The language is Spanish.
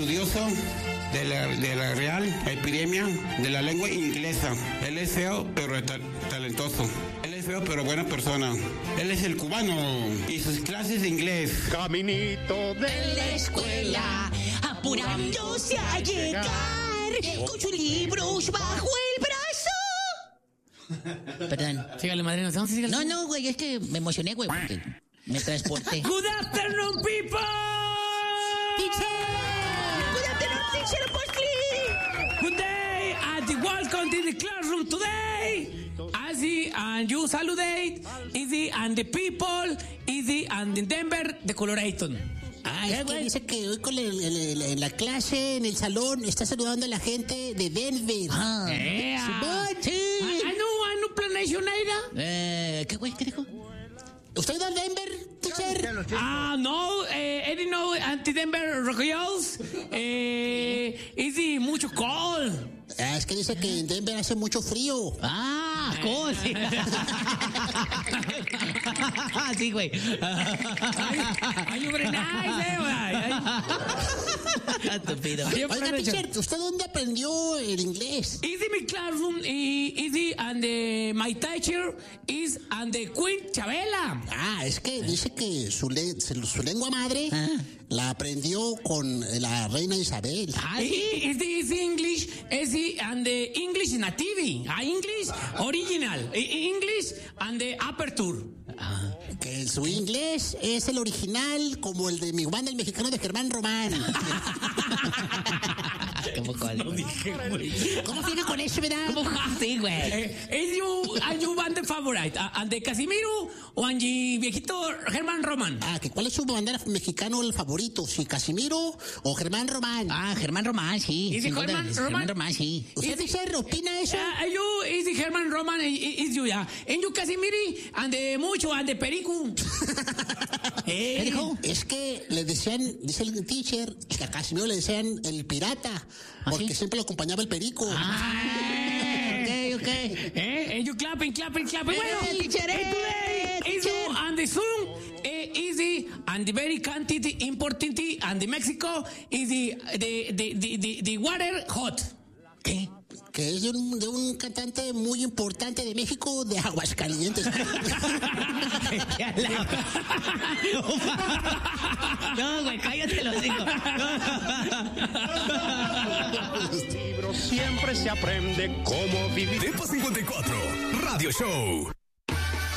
estudioso de la Real Academia de la Lengua Inglesa. Él es feo, pero talentoso. Él es feo, pero buena persona. Él es el cubano y sus clases de inglés. Caminito de la escuela, apurándose a llegar, con sus libros bajo el brazo. Perdón. Sígale, madrina. No, güey, es que me emocioné, güey, porque me transporté. Good afternoon, people. Good afternoon, teacher Portly. Good day, and welcome to the classroom today. Así, and you saludate, easy, and the people, easy, and in Denver, the Coloraton. Es que dice que hoy en la clase, en el salón, está saludando a la gente de Denver. Sí. I know planation either. ¿Qué güey? ¿Qué dijo? ¿Usted es de Denver, teacher? No, I didn't know anti-Denver Royals. Easy, mucho cold. Es que dice que en Denver hace mucho frío. Cold. Sí, güey. Ay, hombre, nice, Estúpido. Oiga, teacher, ¿usted dónde aprendió el inglés? Easy, my classroom, easy, and my teacher is and the Queen Chabela. Es que dice que su lengua madre la aprendió con la reina Isabel. Is English, and the English native, English original, English and the aperture. Que su inglés es el original como el de mi banda, el mexicano de Germán Román. ¿Cómo cuál? No dije, güey. ¿Cómo sigue con eso, verdad? Sí, güey. ¿Es you band favorite? ¿And de Casimiro o Angie viejito Germán Román? Que ¿cuál es su bandera mexicano el favorito? ¿Si Casimiro o Germán Román? Germán Román, sí. ¿Es Germán Román, sí. ¿Usted dice, opina eso? You is Germán Román, is you, ya. En you Casimiro, and de mucho, and de Perico. ¿Qué dijo? Es que le decían, dice el teacher, que a Casimiro le decían el pirata, porque siempre lo acompañaba el perico. Ok. And you clapping. Bueno, teacher, is you and the sun, easy, and the very quantity important, and the Mexico is the water hot. ¿Qué? Que es de un cantante muy importante de México, de Aguascalientes. No, güey, cállate, lo digo. Los libros siempre se aprende cómo vivir. Depa 54, Radio Show.